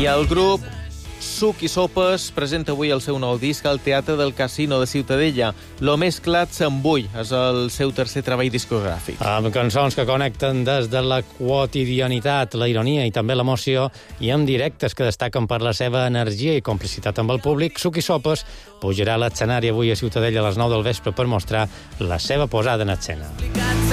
I el grup Suc i Sopes presenta avui el seu nou disc al Teatre del Casino de Ciutadella. Lo més clat se'n vull és el seu tercer treball discogràfic. Amb cançons que connecten des de la quotidianitat, la ironia i també l'emoció, i amb directes que destaquen per la seva energia i complicitat amb el públic, Suc i Sopes pujarà a l'escenari avui a Ciutadella a les 9 del vespre per mostrar la seva posada en escena.